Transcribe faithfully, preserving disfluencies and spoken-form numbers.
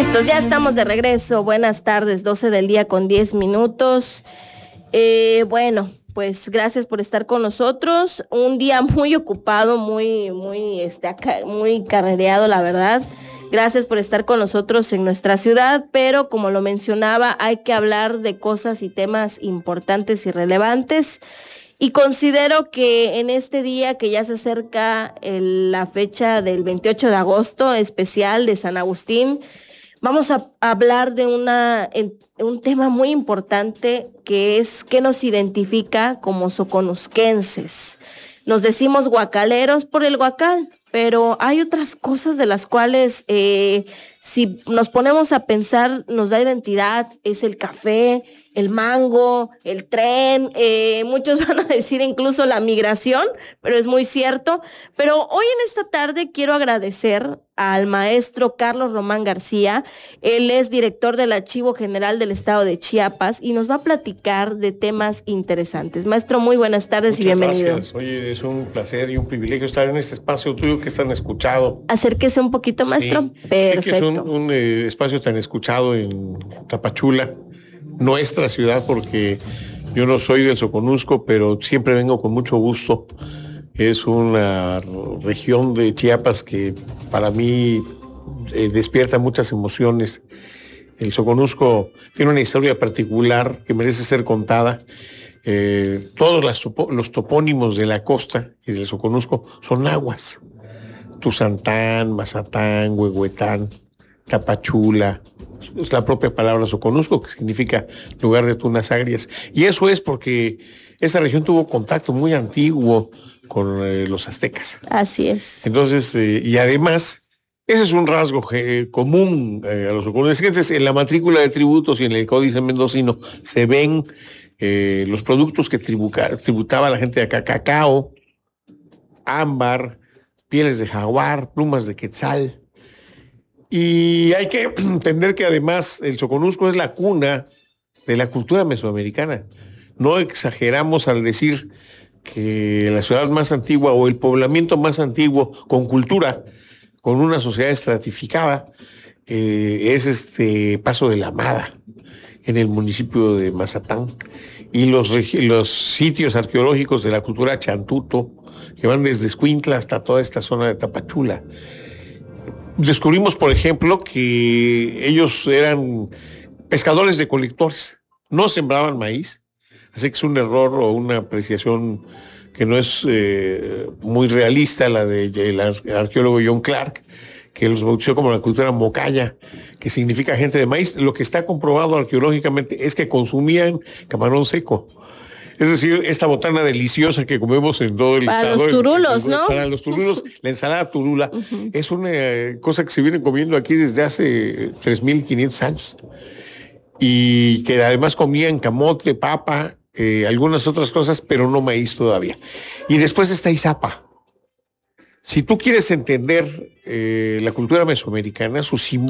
Listos, ya estamos de regreso. Buenas tardes, doce del día con diez minutos. Eh, bueno, pues gracias por estar con nosotros. Un día muy ocupado, muy, muy, este, acá, muy carrereado, la verdad. Gracias por estar con nosotros en nuestra ciudad, pero como lo mencionaba, hay que hablar de cosas y temas importantes y relevantes. Y considero que en este día que ya se acerca el, la fecha del veintiocho de agosto, especial de San Agustín, vamos a hablar de una, en, un tema muy importante que es qué nos identifica como soconusquenses. Nos decimos guacaleros por el guacal, pero hay otras cosas de las cuales eh, si nos ponemos a pensar nos da identidad. Es el café, el mango, el tren, eh, muchos van a decir incluso la migración, pero es muy cierto. Pero hoy en esta tarde quiero agradecer al maestro Carlos Román García. Él es director del Archivo General del Estado de Chiapas y nos va a platicar de temas interesantes. Maestro, muy buenas tardes. Muchas y bienvenido. Gracias. Oye, es un placer y un privilegio estar en este espacio tuyo que es tan escuchado. Acérquese un poquito, maestro. Sí. Perfecto. Que es un, un eh, espacio tan escuchado en Tapachula, nuestra ciudad, porque yo no soy del Soconusco, pero siempre vengo con mucho gusto. Es una región de Chiapas que para mí eh, despierta muchas emociones. El Soconusco tiene una historia particular que merece ser contada. Eh, todos las topo, los topónimos de la costa y del Soconusco son aguas. Tuzantán, Mazatán, Huehuetán, Tapachula. Es la propia palabra Soconusco, que significa lugar de tunas agrias. Y eso es porque esta región tuvo contacto muy antiguo con eh, los aztecas. Así es. Entonces, eh, y además, ese es un rasgo eh, común eh, a los soconusquenses. En la matrícula de tributos y en el Códice Mendocino se ven eh, los productos que tribuca, tributaba la gente de acá: cacao, ámbar, pieles de jaguar, plumas de quetzal. Y hay que entender que además el Soconusco es la cuna de la cultura mesoamericana. No exageramos al decir que la ciudad más antigua o el poblamiento más antiguo con cultura, con una sociedad estratificada, eh, es este Paso de la Amada, en el municipio de Mazatán. Y los, los sitios arqueológicos de la cultura chantuto, que van desde Escuintla hasta toda esta zona de Tapachula. Descubrimos, por ejemplo, que ellos eran pescadores recolectores, no sembraban maíz, así que es un error o una apreciación que no es eh, muy realista la del arqueólogo John Clark, que los bautizó como la cultura mocaya, que significa gente de maíz. Lo que está comprobado arqueológicamente es que consumían camarón seco. Es decir, esta botana deliciosa que comemos en todo el para estado. Para los turulos, en, en, ¿no? Para los turulos, la ensalada turula, uh-huh. Es una cosa que se viene comiendo aquí desde hace tres mil quinientos años. Y que además comían camote, papa, eh, algunas otras cosas, pero no maíz todavía. Y después está Izapa. Si tú quieres entender eh, la cultura mesoamericana, su símbolo